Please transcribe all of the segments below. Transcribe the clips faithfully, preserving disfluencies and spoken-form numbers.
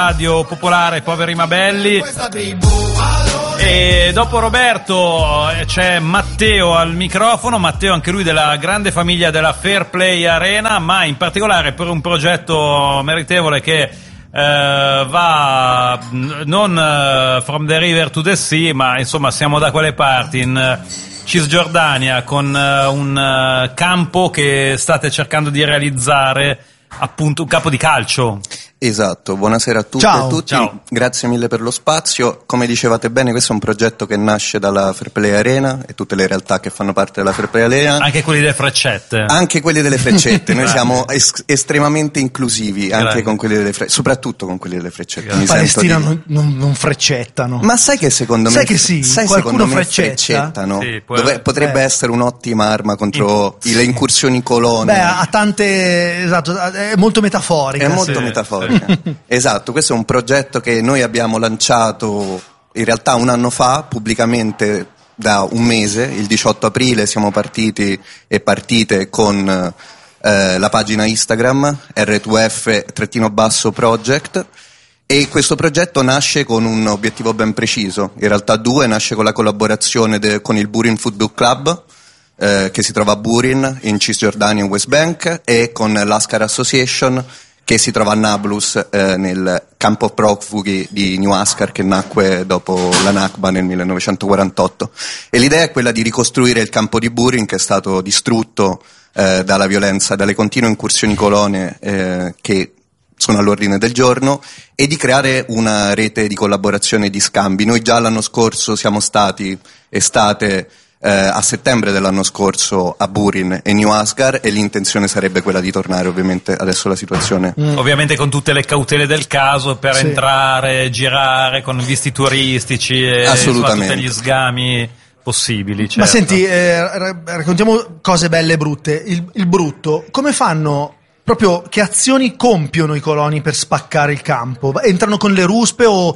Radio Popolare Poveri ma Belli. E dopo Roberto c'è Matteo al microfono, Matteo anche lui della grande famiglia della Fair Play Arena, ma in particolare per un progetto meritevole che eh, va non uh, from the river to the sea, ma insomma siamo da quelle parti, in uh, Cisgiordania, con uh, un uh, campo che state cercando di realizzare, appunto un campo di calcio. Esatto, buonasera a tutti Ciao. e a tutti, Ciao. Grazie mille per lo spazio. Come dicevate bene, questo è un progetto che nasce dalla Fair Play Arena e tutte le realtà che fanno parte della Fair Play Arena. Anche quelli delle freccette. Anche quelli delle freccette, noi siamo es- estremamente inclusivi, anche Grande. con quelli delle freccette, soprattutto con quelli delle freccette. In Mi Palestina sento di... non, non, non freccettano. Ma sai che secondo me Sai che sì, sai qualcuno secondo me freccetta? freccettano? Sì, può- Dove- potrebbe eh. essere un'ottima arma contro in... le incursioni in colonie. Beh, ha tante, esatto, è molto metaforica. È molto Sì, metaforica. Esatto, questo è un progetto che noi abbiamo lanciato in realtà un anno fa, pubblicamente da un mese, il diciotto aprile siamo partiti e partite con eh, la pagina Instagram R due F trattino basso project, e questo progetto nasce con un obiettivo ben preciso, in realtà due, nasce con la collaborazione de- con il Burin Football Club, eh, che si trova a Burin in Cisgiordania in West Bank, e con l'Ascar Association che si trova a Nablus, eh, nel campo profughi di New Ascar, che nacque dopo la Nakba nel millenovecentoquarantotto. E l'idea è quella di ricostruire il campo di Burin, che è stato distrutto eh, dalla violenza, dalle continue incursioni colone eh, che sono all'ordine del giorno, e di creare una rete di collaborazione e di scambi. Noi già l'anno scorso siamo stati estate Eh, a settembre dell'anno scorso a Burin e New Asgar, e l'intenzione sarebbe quella di tornare. Ovviamente adesso la situazione Mm. Ovviamente con tutte le cautele del caso per Sì. entrare, girare con visti turistici e Assolutamente. tutti gli sgami possibili. Certo. Ma senti, eh, ra- raccontiamo cose belle e brutte. Il, il brutto, come fanno? Proprio che azioni compiono i coloni per spaccare il campo? Entrano con le ruspe o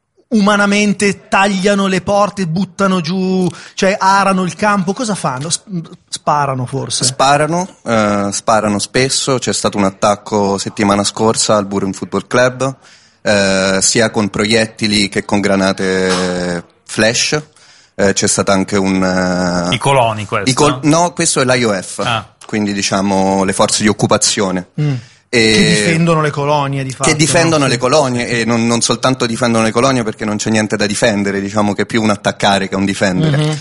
umanamente tagliano le porte, buttano giù, cioè arano il campo? Cosa fanno? S- Sparano forse? sparano, eh, sparano spesso. C'è stato un attacco settimana scorsa al Burin Football Club, eh, sia con proiettili che con granate flash. Eh, c'è stato anche un uh, I coloni, questo? i col- no, questo è l'I O F, Ah. quindi diciamo le forze di occupazione. Mm. E- Che difendono le colonie, di fatto. che difendono no? le colonie, e non, non soltanto difendono le colonie, perché non c'è niente da difendere, diciamo che è più un attaccare che un difendere. Mhm.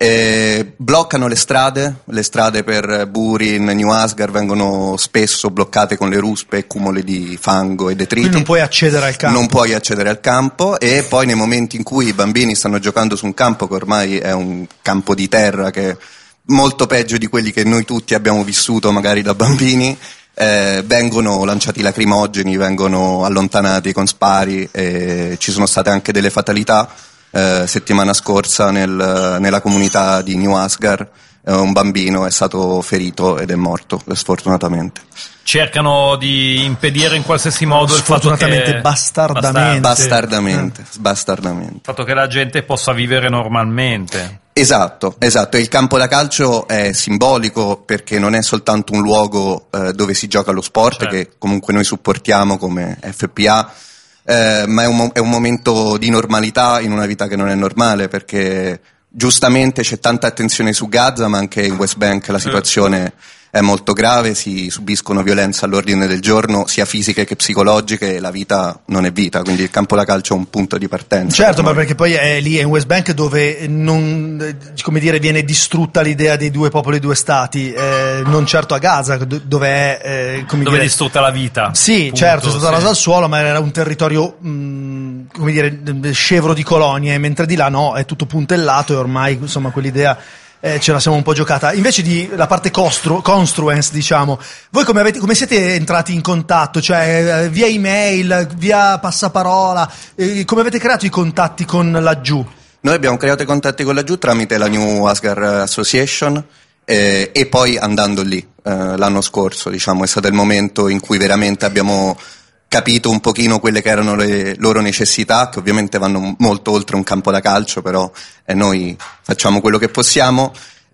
E bloccano le strade, le strade per Burin, New Asgar vengono spesso bloccate con le ruspe e cumuli di fango e detriti. Quindi non puoi accedere al campo. Non puoi accedere al campo, e poi nei momenti in cui i bambini stanno giocando su un campo che ormai è un campo di terra, che è molto peggio di quelli che noi tutti abbiamo vissuto magari da bambini, eh, vengono lanciati lacrimogeni, vengono allontanati con spari, e ci sono state anche delle fatalità. Eh, settimana scorsa nel, nella comunità di New Asgar eh, un bambino è stato ferito ed è morto, sfortunatamente. Cercano di impedire in qualsiasi modo il fatto che Sfortunatamente, bastardamente. Bastardamente, bastardamente. il fatto che la gente possa vivere normalmente. Esatto, esatto. Il campo da calcio è simbolico, perché non è soltanto un luogo eh, dove si gioca lo sport, Certo. che comunque noi supportiamo come F P A, eh, ma è un, mo- è un momento di normalità in una vita che non è normale, perché giustamente c'è tanta attenzione su Gaza, ma anche in West Bank la situazione è molto grave, si subiscono violenze all'ordine del giorno, sia fisiche che psicologiche, e la vita non è vita, quindi il campo da calcio è un punto di partenza. Certo, per ma noi. perché poi è lì, è in West Bank, dove non, eh, come dire, viene distrutta l'idea dei due popoli e due stati, eh, non certo a Gaza, do- dove è, eh, come Dove è dire... distrutta la vita. Sì, punto, certo, è stata sì. rasa al suolo, ma era un territorio, mh, come dire, scevro di colonie, mentre di là no, è tutto puntellato, e ormai, insomma, quell'idea eh, ce la siamo un po' giocata. Invece di la parte costru- construence, diciamo, voi come, avete, come siete entrati in contatto? Cioè, eh, via email, via passaparola, eh, come avete creato i contatti con laggiù? Noi abbiamo creato i contatti con laggiù tramite la New Asgar Association, eh, e poi andando lì eh, l'anno scorso, diciamo, è stato il momento in cui veramente abbiamo capito un pochino quelle che erano le loro necessità, che ovviamente vanno molto oltre un campo da calcio, però eh, noi facciamo quello che possiamo,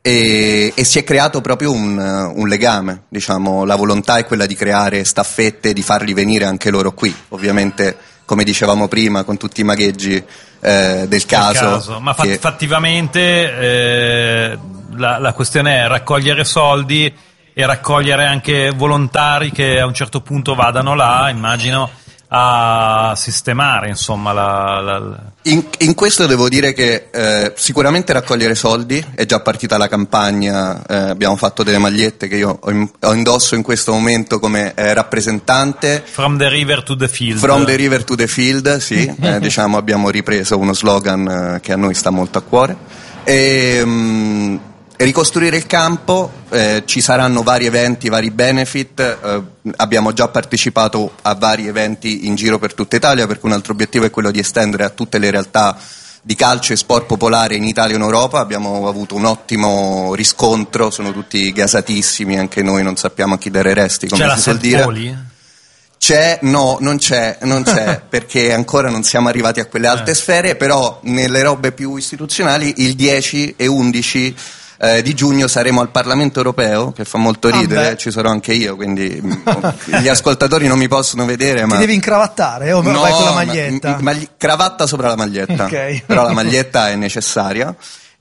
e, e si è creato proprio un, un legame, diciamo. La volontà è quella di creare staffette, di farli venire anche loro qui, ovviamente come dicevamo prima, con tutti i magheggi eh, del caso. caso. Ma che... fattivamente eh, la, la questione è raccogliere soldi e raccogliere anche volontari che a un certo punto vadano là, immagino, a sistemare, insomma, la, la, la... In, in questo devo dire che eh, sicuramente raccogliere soldi, è già partita la campagna, eh, abbiamo fatto delle magliette che io ho, in, ho indosso in questo momento come eh, rappresentante. From the river to the field. From the river to the field, sì, eh, diciamo abbiamo ripreso uno slogan eh, che a noi sta molto a cuore. E, mh, ricostruire il campo, eh, ci saranno vari eventi, vari benefit, eh, abbiamo già partecipato a vari eventi in giro per tutta Italia, perché un altro obiettivo è quello di estendere a tutte le realtà di calcio e sport popolare in Italia e in Europa. Abbiamo avuto un ottimo riscontro, sono tutti gasatissimi, anche noi non sappiamo a chi dare resti, come c'è si suol dire. Poli? C'è, no, non c'è, non c'è, perché ancora non siamo arrivati a quelle alte eh. sfere, però nelle robe più istituzionali il dieci e undici Eh, di giugno saremo al Parlamento Europeo, che fa molto ridere, ah ci sarò anche io, quindi gli ascoltatori non mi possono vedere, ma... Ti devi incravattare o no, vai con la maglietta? Ma, ma, cravatta sopra la maglietta, okay. Però la maglietta è necessaria.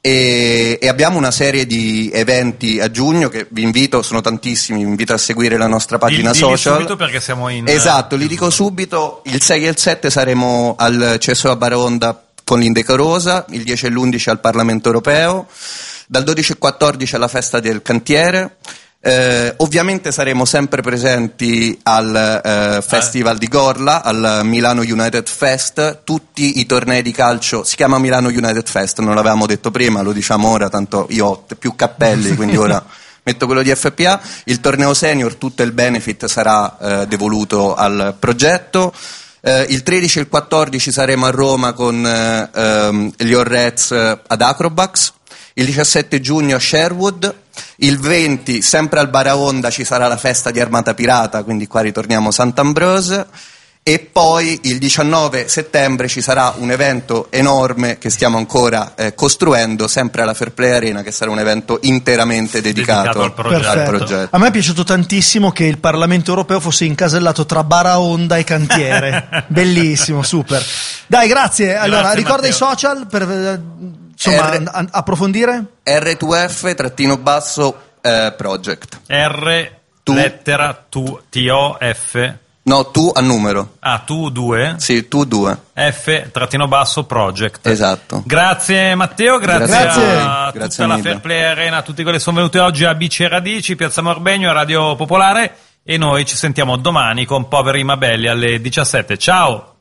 E, e abbiamo una serie di eventi a giugno che vi invito, sono tantissimi, vi invito a seguire la nostra pagina Dilli social. subito perché siamo in... Esatto, li dico subito, il sei e il sette saremo al Cesso a Baraonda con l'Indecorosa, il dieci e l'undici al Parlamento Europeo, dal dodici e quattordici alla festa del cantiere. Eh, ovviamente saremo sempre presenti al eh, Festival di Gorla, al Milano United Fest. Tutti i tornei di calcio, si chiama Milano United Fest, non l'avevamo detto prima, lo diciamo ora, tanto io ho più cappelli, quindi ora metto quello di F P A. Il torneo senior, tutto il benefit sarà eh, devoluto al progetto. Eh, il tredici e il quattordici saremo a Roma con eh, ehm, gli Orrez ad Acrobax. Il diciassette giugno a Sherwood, il venti sempre al Baraonda ci sarà la festa di Armata Pirata, quindi qua ritorniamo Sant'Ambrose, e poi il diciannove settembre ci sarà un evento enorme che stiamo ancora eh, costruendo, sempre alla Fair Play Arena, che sarà un evento interamente dedicato, dedicato al, progetto. al progetto. A me è piaciuto tantissimo che il Parlamento Europeo fosse incasellato tra Baraonda e cantiere. Bellissimo, super. Dai, grazie. Allora, Grazie, ricorda Matteo. i social per... Insomma, R- an- approfondire? R due F trattino basso eh, project. R, Tu. lettera, tu, T O F. No, tu a numero. Ah, tu due? Sì, tu due. F, trattino basso, project. Esatto. Grazie Matteo, grazie, Grazie. a Grazie tutta la mille. Fair Play Arena, a tutti quelli che sono venuti oggi a Bici e Radici, Piazza Morbegno, Radio Popolare, e noi ci sentiamo domani con Poveri Mabelli alle diciassette. Ciao!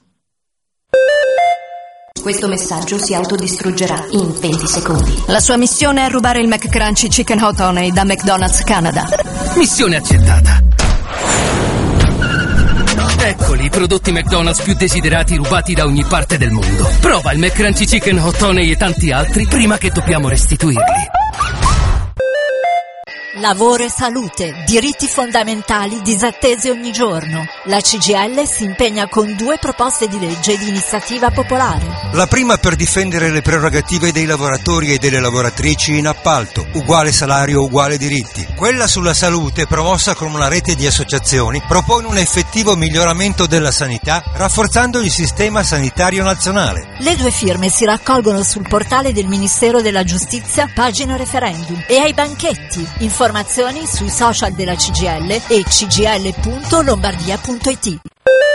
Questo messaggio si autodistruggerà in venti secondi. La sua missione è rubare il McCrunchy Chicken Hot Honey da McDonald's Canada. Missione accettata. Eccoli i prodotti McDonald's più desiderati rubati da ogni parte del mondo. Prova il McCrunchy Chicken Hot Honey e tanti altri prima che dobbiamo restituirli. Lavoro e salute, diritti fondamentali disattesi ogni giorno. La C G I L si impegna con due proposte di legge di iniziativa popolare. La prima per difendere le prerogative dei lavoratori e delle lavoratrici in appalto, uguale salario, uguale diritti. Quella sulla salute, promossa con una rete di associazioni, propone un effettivo miglioramento della sanità, rafforzando il sistema sanitario nazionale. Le due firme si raccolgono sul portale del Ministero della Giustizia, pagina referendum, e ai banchetti. Informazioni sui social della C G I L e c g i l punto lombardia punto i t.